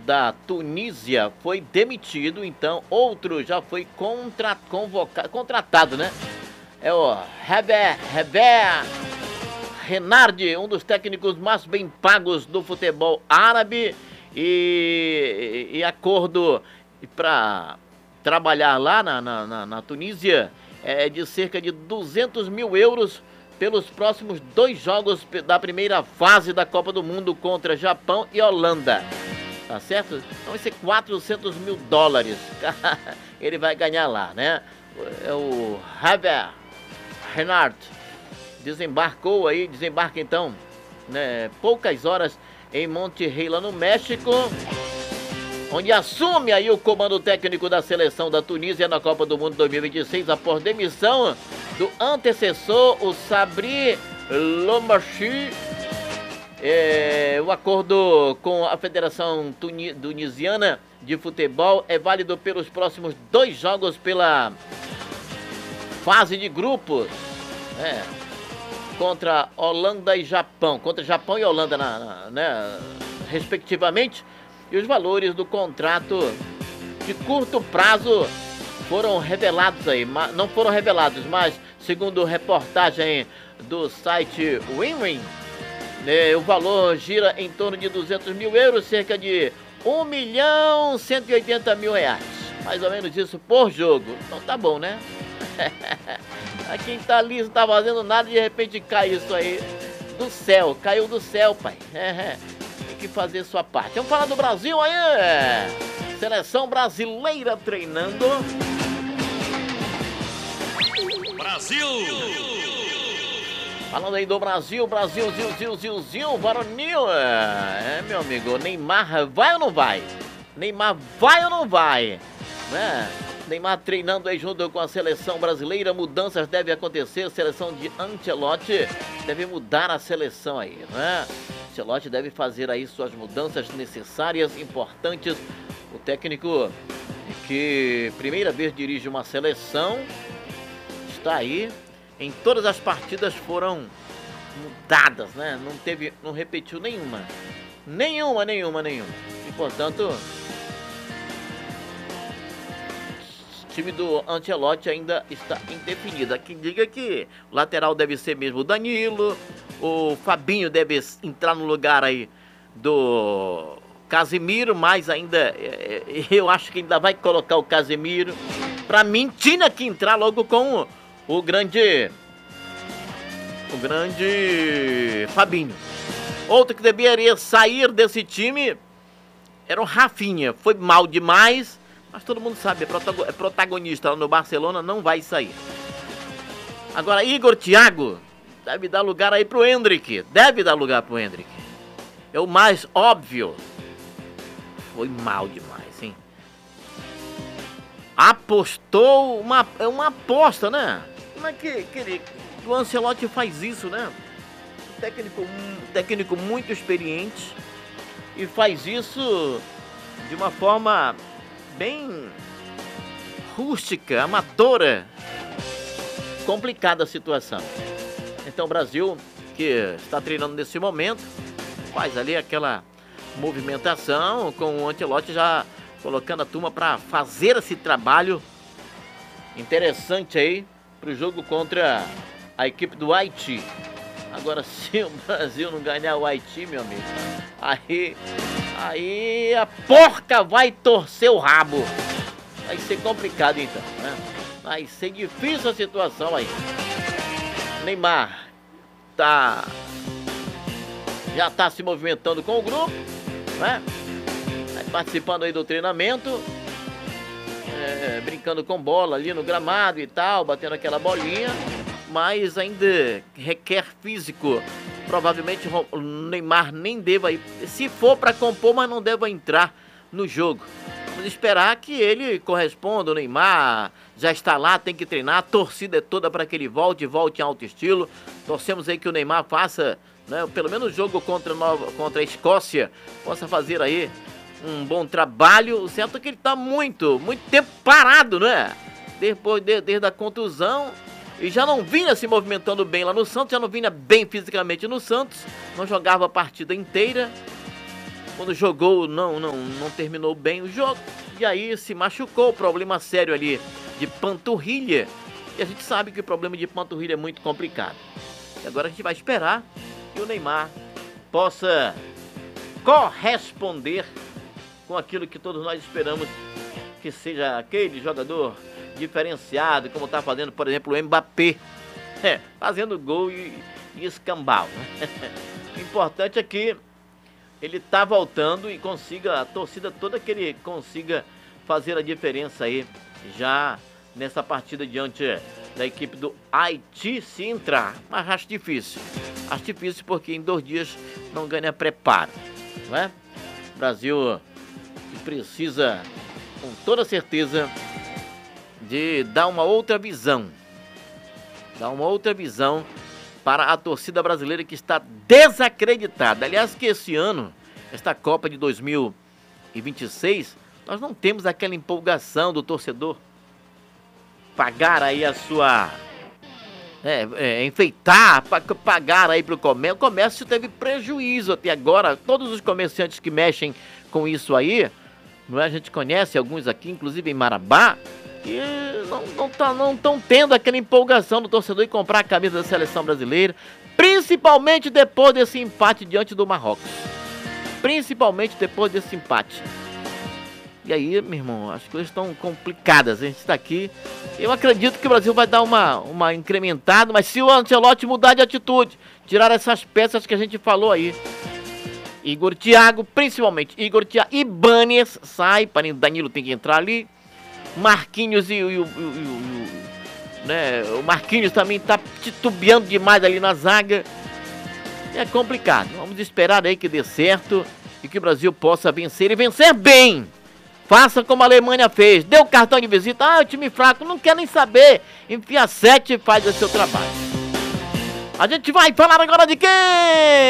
da Tunísia foi demitido, então outro já foi contratado, né? É o Heber Renard, um dos técnicos mais bem pagos do futebol árabe, e acordo para trabalhar lá na Tunísia é de cerca de 200 mil euros pelos próximos 2 jogos da primeira fase da Copa do Mundo contra Japão e Holanda. Tá certo? Então vai ser 400 mil dólares. Ele vai ganhar lá, né? É o Heber Renard desembarca então, né, poucas horas em Monterrey, lá no México, onde assume aí o comando técnico da seleção da Tunísia na Copa do Mundo 2026, após demissão do antecessor, o Sabri Lomachi. O acordo com a Federação Tunisiana de Futebol é válido pelos próximos 2 jogos pela fase de grupos, contra Holanda e Japão, contra Japão e Holanda, respectivamente. E os valores do contrato de curto prazo foram revelados aí, não foram revelados, mas segundo reportagem do site Winwin, o valor gira em torno de 200 mil euros, cerca de 1.180.000 reais. Mais ou menos isso por jogo. Então tá bom, né? A quem tá ali não tá fazendo nada, de repente cai isso aí do céu. Caiu do céu, pai. Tem que fazer sua parte. Vamos falar do Brasil aí. Seleção brasileira treinando. Brasil! Falando aí do Brasil, Zil, varonil. Meu amigo, Neymar vai ou não vai? Neymar vai ou não vai? Neymar treinando aí junto com a seleção brasileira. Mudanças devem acontecer. A seleção de Ancelotti deve mudar a seleção aí, né? Ancelotti deve fazer aí suas mudanças necessárias, importantes. O técnico que primeira vez dirige uma seleção está aí. Em todas as partidas foram mudadas, né? Não repetiu nenhuma. Nenhuma. E, portanto, o time do Ancelotti ainda está indefinido. Há quem diga que o lateral deve ser mesmo o Danilo, o Fabinho deve entrar no lugar aí do Casemiro, mas ainda eu acho que ainda vai colocar o Casemiro. Pra mim, tinha que entrar logo com o grande Fabinho. Outro que deveria sair desse time era o Rafinha. Foi mal demais, mas todo mundo sabe, é protagonista lá no Barcelona, não vai sair. Agora, Igor Thiago deve dar lugar aí pro Endrick. É o mais óbvio. Foi mal demais, hein? Apostou é uma aposta, né? Como é que o Ancelotti faz isso, né? Técnico muito experiente e faz isso de uma forma bem rústica, amadora. Complicada a situação. Então o Brasil, que está treinando nesse momento, faz ali aquela movimentação com o Ancelotti já colocando a turma para fazer esse trabalho interessante aí para o jogo contra a equipe do Haiti. Agora, se o Brasil não ganhar o Haiti, meu amigo, aí a porca vai torcer o rabo. Vai ser complicado então, né? Vai ser difícil a situação aí. Neymar já tá se movimentando com o grupo, né? Participando aí do treinamento, brincando com bola ali no gramado e tal, batendo aquela bolinha, mas ainda requer físico. Provavelmente o Neymar nem deva ir, se for para compor, mas não deva entrar no jogo. Vamos esperar que ele corresponda. O Neymar já está lá, tem que treinar, a torcida é toda para que ele volte em alto estilo. Torcemos aí que o Neymar faça, né, pelo menos o jogo contra a Escócia, possa fazer aí um bom trabalho. O certo é que ele está muito tempo parado, né? Desde a contusão, e já não vinha se movimentando bem lá no Santos, já não vinha bem fisicamente no Santos, não jogava a partida inteira. quando jogou não terminou bem o jogo, e aí se machucou, problema sério ali de panturrilha, e a gente sabe que o problema de panturrilha é muito complicado. E agora a gente vai esperar que o Neymar possa corresponder com aquilo que todos nós esperamos, que seja aquele jogador diferenciado, como está fazendo, por exemplo, o Mbappé, fazendo gol e escambau. O importante é que ele está voltando e consiga, a torcida toda, que ele consiga fazer a diferença aí, já nessa partida diante da equipe do Haiti, se entrar. Mas acho difícil porque em 2 dias não ganha preparo, não é? O Brasil precisa, com toda certeza, de dar uma outra visão para a torcida brasileira, que está desacreditada. Aliás, que esse ano, esta Copa de 2026, nós não temos aquela empolgação do torcedor pagar aí a sua... enfeitar, pagar aí para o comércio. O comércio teve prejuízo até agora. Todos os comerciantes que mexem com isso aí, não é? A gente conhece alguns aqui, inclusive em Marabá, que não estão tendo aquela empolgação do torcedor em comprar a camisa da seleção brasileira, principalmente depois desse empate diante do Marrocos. E aí, meu irmão, as coisas estão complicadas. A gente está aqui. Eu acredito que o Brasil vai dar uma incrementada, mas se o Ancelotti mudar de atitude, tirar essas peças que a gente falou aí, Igor Thiago, principalmente Igor Thiago, Ibanez sai, para Danilo tem que entrar ali, Marquinhos o Marquinhos também tá titubeando demais ali na zaga. É complicado. Vamos esperar aí que dê certo e que o Brasil possa vencer e vencer bem. Faça como a Alemanha fez. Deu cartão de visita. O time fraco, não quer nem saber. Enfia 7 e faz o seu trabalho. A gente vai falar agora de quem?